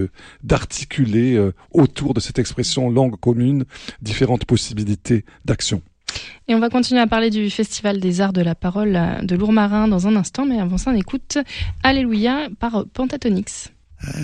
d'articuler autour de cette expression langue commune différentes possibilités d'action. Et on va continuer à parler du Festival des Arts de la Parole de Lourmarin dans un instant, mais avant ça on écoute Alléluia par Pentatonix.